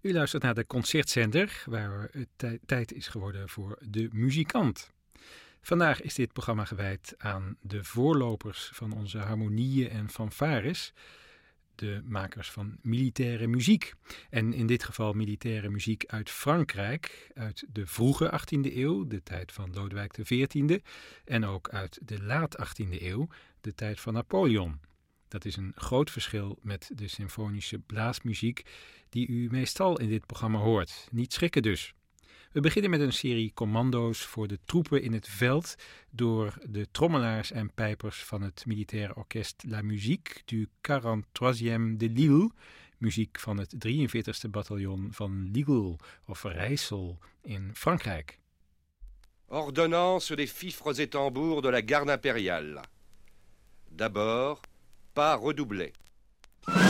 U luistert naar de Concertzender, waar het tijd is geworden voor de muzikant. Vandaag is dit programma gewijd aan de voorlopers van onze harmonieën en fanfares, de makers van militaire muziek. En in dit geval militaire muziek uit Frankrijk, uit de vroege 18e eeuw, de tijd van Lodewijk XIV, en ook uit de laat 18e eeuw, de tijd van Napoleon. Dat is een groot verschil met de symfonische blaasmuziek die u meestal in dit programma hoort. Niet schrikken dus. We beginnen met een serie commando's voor de troepen in het veld door de trommelaars en pijpers van het militaire orkest La Musique du 43e de Lille, muziek van het 43e bataljon van Lille of Rijssel in Frankrijk. Ordonnance des fifres et tambours de la garde impériale. D'abord, pas redoublé.